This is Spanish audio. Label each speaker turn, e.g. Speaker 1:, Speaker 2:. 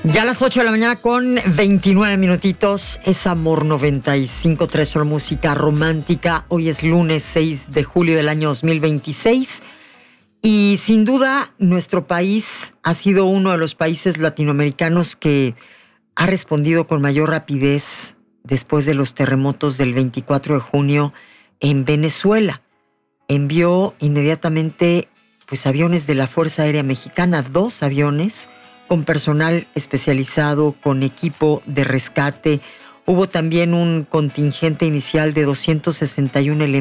Speaker 1: Ya a las 8 de la mañana con 29 minutitos. Es Amor 95.3, solo música romántica. Hoy es lunes 6 de julio del año 2026. Y sin duda, nuestro país ha sido uno de los países latinoamericanos que ha respondido con mayor rapidez después de los terremotos del 24 de junio en Venezuela. Envió inmediatamente aviones de la Fuerza Aérea Mexicana, 2 aviones, con personal especializado, con equipo de rescate. Hubo también un contingente inicial de 261 elementos